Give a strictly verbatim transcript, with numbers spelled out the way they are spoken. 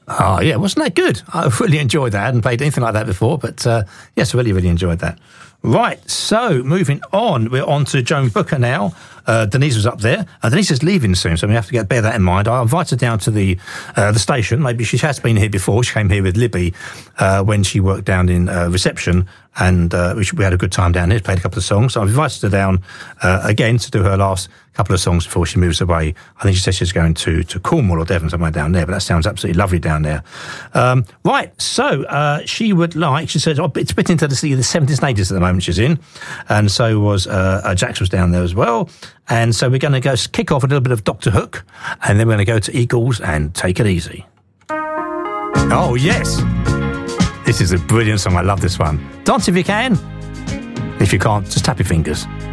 Oh, yeah, wasn't that good? I really enjoyed that. I hadn't played anything like that before, but uh, yes, I really, really enjoyed that. Right, so moving on, we're on to Joan Booker now. Uh, Denise was up there. Uh, Denise is leaving soon, so we have to get bear that in mind. I invited her down to the uh, the station. Maybe she has been here before. She came here with Libby uh, when she worked down in uh, reception, and uh, we, we had a good time down there. Played a couple of songs. So I've invited her down uh, again to do her last couple of songs before she moves away. I think she said she's going to, to Cornwall or Devon, somewhere down there, but that sounds absolutely lovely down there. Um, right, so uh, she would like, she says, oh, it's a bit into the, the seventies and eighties at the moment she's in, and so was uh, uh, Jax was down there as well. And so we're going to go kick off a little bit of Doctor Hook, and then we're going to go to Eagles and Take It Easy. Oh, yes. This is a brilliant song. I love this one. Dance if you can. If you can't, just tap your fingers.